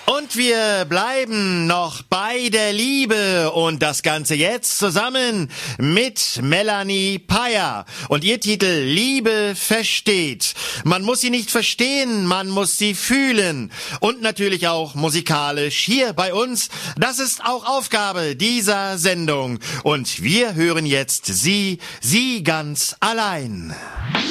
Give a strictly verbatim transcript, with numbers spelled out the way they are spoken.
Und wir bleiben noch bei der Liebe und das Ganze jetzt zusammen mit Melanie Payer und ihr Titel Liebe versteht. Man muss sie nicht verstehen, man muss sie fühlen und natürlich auch musikalisch hier bei uns. Das ist auch Aufgabe dieser Sendung und wir hören jetzt sie, sie ganz allein.